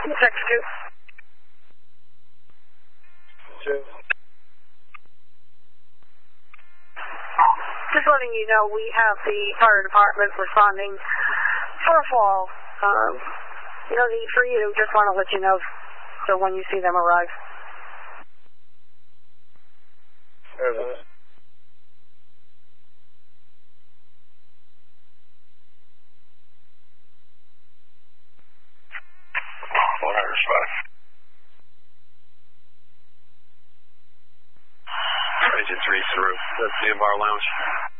Text 2. 2. Just letting you know, we have the fire department responding for a fall. No need for you, just want to let you know so when you see them arrive. Agent 3 through. That's the bar lounge.